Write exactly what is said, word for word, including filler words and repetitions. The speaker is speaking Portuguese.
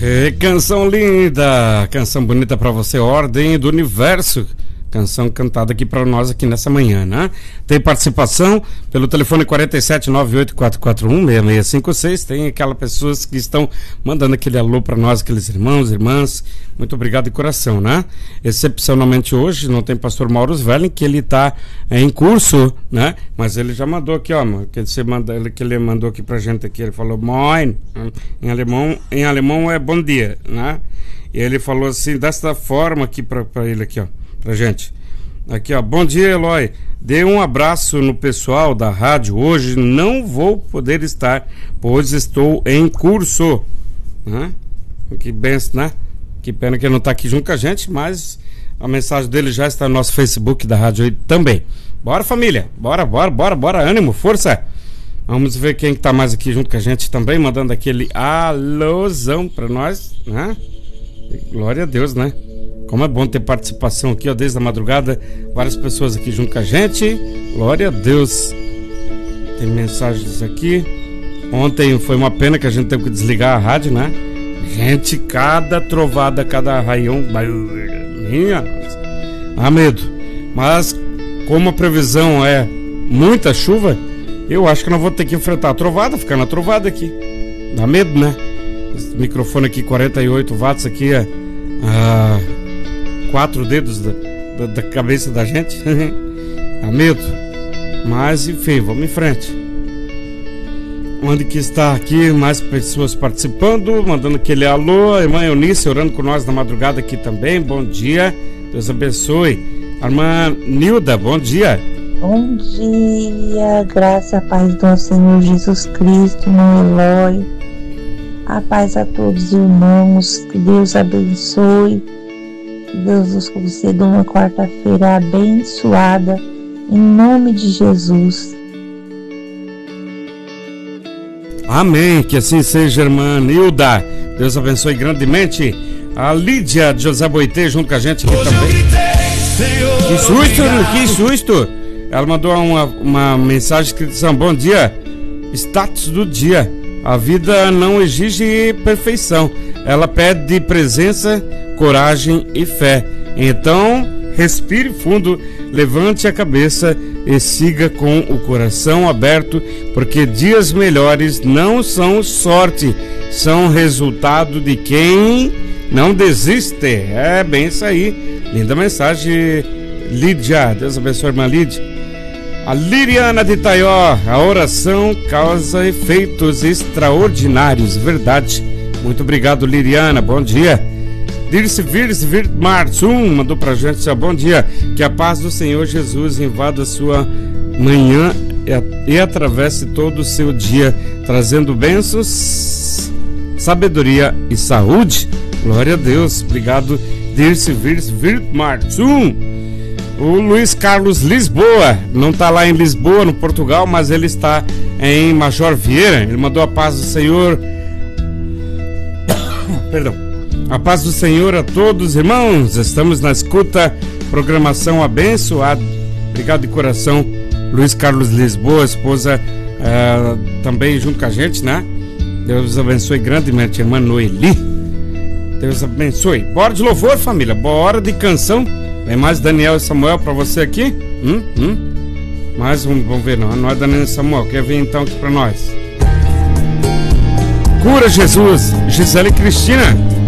É, canção linda, canção bonita pra você, Ordem do Universo. Canção cantada aqui pra nós aqui nessa manhã, né? Tem participação pelo telefone quatro sete nove oito quatro quatro um seis seis cinco seis. Tem aquelas pessoas que estão mandando aquele alô pra nós, aqueles irmãos, irmãs. Muito obrigado de coração, né? Excepcionalmente hoje não tem pastor Mauro Svelling, que ele tá é, em curso, né? Mas ele já mandou aqui, ó, que ele, manda, ele, que ele mandou aqui pra gente aqui, ele falou moin, em alemão, em alemão é bom dia, né? E ele falou assim, desta forma aqui pra, pra ele aqui, ó, pra gente. Aqui, ó, bom dia, Eloy. Dê um abraço no pessoal da rádio. Hoje não vou poder estar, pois estou em curso. Né? Que benção, né? Que pena que ele não está aqui junto com a gente, mas a mensagem dele já está no nosso Facebook da rádio aí também. Bora, família. Bora, bora, bora, bora. Ânimo, força. Vamos ver quem está mais aqui junto com a gente também, mandando aquele alôzão para nós, né? Glória a Deus, né? Como é bom ter participação aqui, ó, desde a madrugada. Várias pessoas aqui junto com a gente. Glória a Deus. Tem mensagens aqui. Ontem foi uma pena que a gente teve que desligar a rádio, né? Gente, cada trovada, cada arraião. Minha nossa. Ah, medo. Mas, como a previsão é muita chuva, eu acho que não vou ter que enfrentar a trovada, ficar na trovada aqui. Dá medo, né? Esse microfone aqui, quarenta e oito watts aqui, é. Ah, quatro dedos da, da, da cabeça da gente. Dá medo. Mas enfim, vamos em frente. Onde que está aqui mais pessoas participando, mandando aquele alô. A irmã Eunice orando com nós na madrugada aqui também. Bom dia, Deus abençoe. A irmã Nilda, bom dia. Bom dia, graça a paz do nosso Senhor Jesus Cristo, irmão Eloy. A paz a todos os irmãos, que Deus abençoe. Que Deus nos conceda uma quarta-feira abençoada, em nome de Jesus. Amém, que assim seja, irmã Nilda. Deus abençoe grandemente. A Lídia de José Boitê junto com a gente aqui também. Que susto, que susto. Ela mandou uma, uma mensagem que diz: bom dia, status do dia. A vida não exige perfeição. Ela pede presença, coragem e fé. Então, respire fundo, levante a cabeça e siga com o coração aberto, porque dias melhores não são sorte, são resultado de quem não desiste. É bem isso aí. Linda mensagem, Lídia. Deus abençoe, irmã Lídia. A Liriana de Itaió, a oração causa efeitos extraordinários, verdade. Muito obrigado, Liriana, bom dia. Dirce Virce Vir Marsum mandou pra gente, seu bom dia. Que a paz do Senhor Jesus invada a sua manhã e, e atravesse todo o seu dia, trazendo bênçãos, sabedoria e saúde. Glória a Deus, obrigado, Dirce Virce Vir Marsum. O Luiz Carlos Lisboa, não está lá em Lisboa, no Portugal, mas ele está em Major Vieira. Ele mandou a paz do Senhor. Perdão. A paz do Senhor a todos, irmãos. Estamos na escuta, programação abençoada. Obrigado de coração, Luiz Carlos Lisboa, esposa uh, também junto com a gente, né? Deus abençoe grandemente, irmã Noeli. Deus abençoe. Bora de louvor, família. Bora de canção. Tem mais Daniel e Samuel pra você aqui? Hum? Hum? Mais um, vamos ver, não, não é Daniel e Samuel. Quer vir então aqui pra nós? Cura Jesus, Gisele e Cristina.